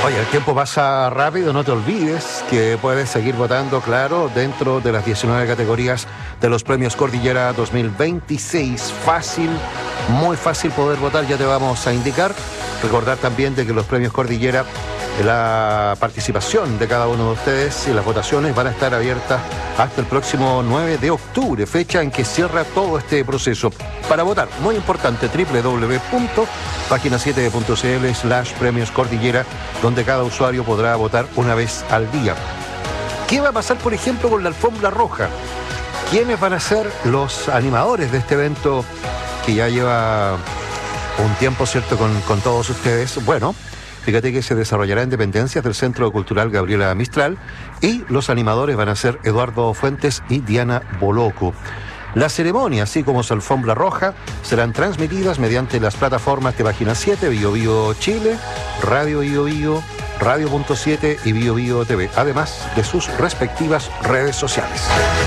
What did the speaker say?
Oye, el tiempo pasa rápido, no te olvides que puedes seguir votando, claro, dentro de las 19 categorías de los premios Cordillera 2026. Fácil, muy fácil poder votar, ya te vamos a indicar. Recordar también de que los premios Cordillera, la participación de cada uno de ustedes y las votaciones van a estar abiertas hasta el próximo 9 de octubre, fecha en que cierra todo este proceso. Para votar, muy importante, www.pagina7.cl/premios Cordillera, donde cada usuario podrá votar una vez al día. ¿Qué va a pasar, por ejemplo, con la alfombra roja? ¿Quiénes van a ser los animadores de este evento que ya lleva un tiempo, ¿cierto?, con todos ustedes? Bueno, fíjate que se desarrollará en dependencias del Centro Cultural Gabriela Mistral y los animadores van a ser Eduardo Fuentes y Diana Boloco. La ceremonia, así como su alfombra roja, serán transmitidas mediante las plataformas de Página 7, Bio Bio Chile, Radio Bio Bio, Radio.7 y Bio Bio TV, además de sus respectivas redes sociales.